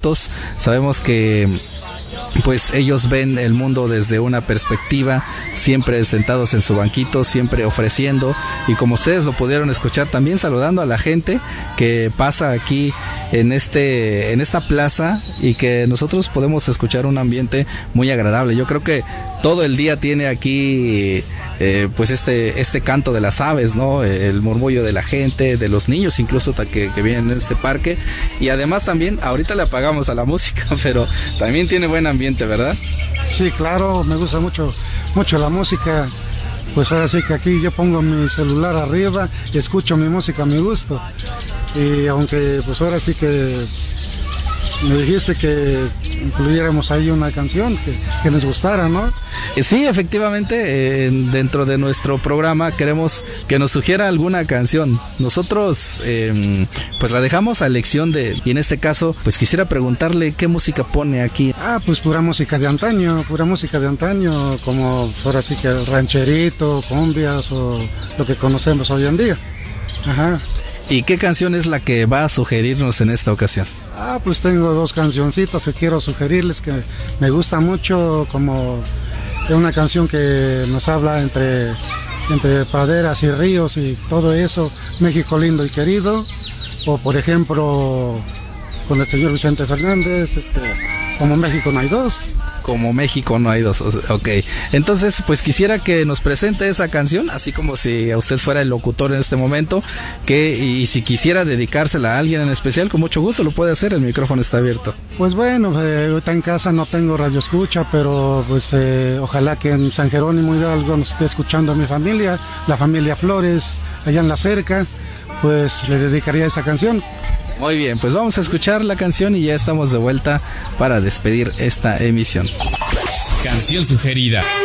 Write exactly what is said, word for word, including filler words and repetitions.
nietos. Sabemos que pues ellos ven el mundo desde una perspectiva, siempre sentados en su banquito, siempre ofreciendo, y como ustedes lo pudieron escuchar, también saludando a la gente que pasa aquí en este en esta plaza, y que nosotros podemos escuchar un ambiente muy agradable. Yo creo que todo el día tiene aquí eh, pues este este canto de las aves, ¿no? El murmullo de la gente, de los niños incluso que, que vienen en este parque, y además también ahorita le apagamos a la música, pero también tiene buen ambiente, ¿verdad? Sí, claro, me gusta mucho mucho la música. Pues ahora sí que aquí yo pongo mi celular arriba y escucho mi música a mi gusto. Y aunque pues ahora sí que me dijiste que incluyéramos ahí una canción que, que nos gustara, ¿no? Sí, efectivamente, eh, dentro de nuestro programa queremos que nos sugiera alguna canción. Nosotros eh, pues la dejamos a elección de, y en este caso pues quisiera preguntarle qué música pone aquí. Ah, pues pura música de antaño, pura música de antaño, como ahora sí que el rancherito, cumbias o lo que conocemos hoy en día. Ajá. ¿Y qué canción es la que va a sugerirnos en esta ocasión? Ah, pues tengo dos cancioncitas que quiero sugerirles que me gusta mucho, como una canción que nos habla entre, entre praderas y ríos y todo eso, México lindo y querido, o por ejemplo con el señor Vicente Fernández, este, como México no hay dos. Como México no hay dos, ok. Entonces, pues quisiera que nos presente esa canción, así como si a usted fuera el locutor en este momento, que y si quisiera dedicársela a alguien en especial, con mucho gusto lo puede hacer, el micrófono está abierto. Pues bueno, eh, ahorita en casa no tengo radio escucha, pero pues eh, ojalá que en San Jerónimo Hidalgo nos esté escuchando mi familia, la familia Flores, allá en la cerca, pues les dedicaría esa canción. Muy bien, pues vamos a escuchar la canción y ya estamos de vuelta para despedir esta emisión. Canción sugerida.